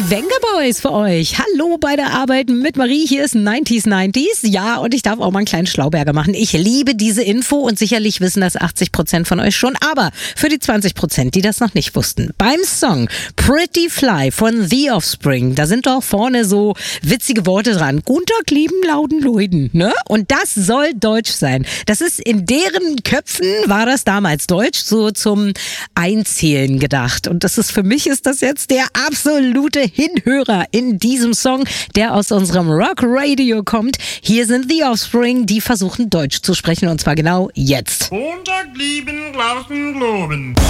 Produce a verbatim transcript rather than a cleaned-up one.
Die Venga Boys für euch. Hallo bei der Arbeit mit Marie. Hier ist neunziger neunzig. Ja, und ich darf auch mal einen kleinen Schlauberger machen. Ich liebe diese Info und sicherlich wissen das achtzig Prozent von euch schon. Aber für die zwanzig Prozent, die das noch nicht wussten. Beim Song Pretty Fly von The Offspring, da sind doch vorne so witzige Worte dran. Unterklieben lauten Leuten, ne? Und das soll Deutsch sein. Das ist in deren Köpfen, war das damals Deutsch, so zum Einzählen gedacht. Und das ist, für mich ist das jetzt der absolute Hinhörer in diesem Song, der aus unserem Rock Radio kommt. Hier sind The Offspring, die versuchen Deutsch zu sprechen, und zwar genau jetzt. Unterklieben lauten Globen.